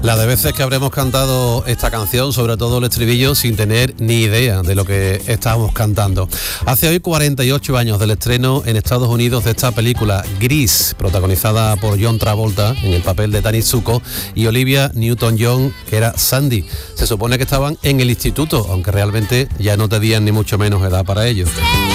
La de veces que habremos cantado esta canción, sobre todo el estribillo, sin tener ni idea de lo que estábamos cantando. Hace hoy 48 años del estreno en Estados Unidos de esta película Gris, protagonizada por John Travolta en el papel de Danny Zuko y Olivia Newton-John, que era Sandy. Se supone que estaban en el instituto, aunque realmente ya no tenían ni mucho menos edad para ello.